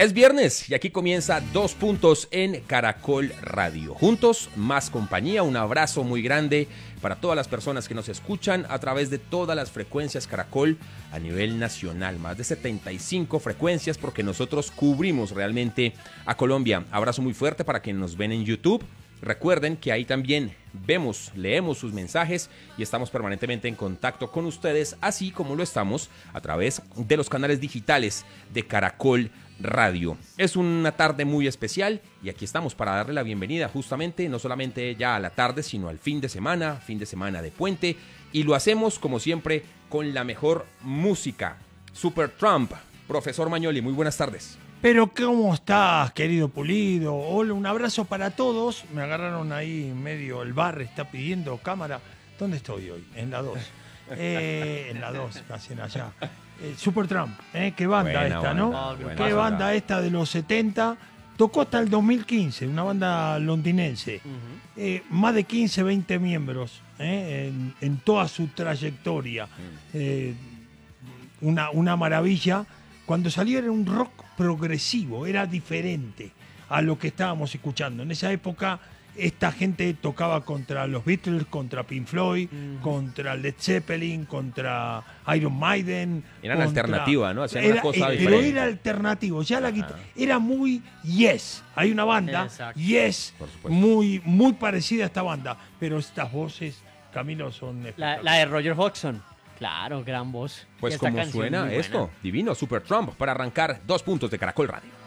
Es viernes y aquí comienza 2 puntos en Caracol Radio. Juntos, más compañía. Un abrazo muy grande para todas las personas que nos escuchan a través de todas las frecuencias Caracol a nivel nacional. Más de 75 frecuencias porque nosotros cubrimos realmente a Colombia. Abrazo muy fuerte para quienes nos ven en YouTube. Recuerden que ahí también leemos sus mensajes y estamos permanentemente en contacto con ustedes, así como lo estamos a través de los canales digitales de Caracol Radio. Es una tarde muy especial y aquí estamos para darle la bienvenida justamente no solamente ya a la tarde, sino al fin de semana de puente, y lo hacemos como siempre con la mejor música. Supertramp, profesor Magnoli, muy buenas tardes. Pero ¿cómo estás, querido Pulido? Hola, un abrazo para todos. Me agarraron ahí en medio, el bar está pidiendo cámara. ¿Dónde estoy hoy? En la 2. En la 2, casi en allá. Supertramp, qué banda buena, esta, ¿no? Qué banda esta de los 70. Tocó hasta el 2015, una banda londinense. Más de 15, 20 miembros en toda su trayectoria. Una maravilla. Cuando salió era un rock progresivo, era diferente a lo que estábamos escuchando. En esa época esta gente tocaba contra los Beatles, contra Pink Floyd, contra Led Zeppelin, contra Iron Maiden. Eran alternativa, ¿no? Hacían una cosa diferente. Pero era alternativo, ya la guitarra era muy Yes. Hay una banda, Yes, muy, muy parecida a esta banda, pero estas voces, Camilo, son la de Roger Hodgson. Claro, gran voz. Pues como suena esto, divino, Supertramp, para arrancar 2 puntos de Caracol Radio.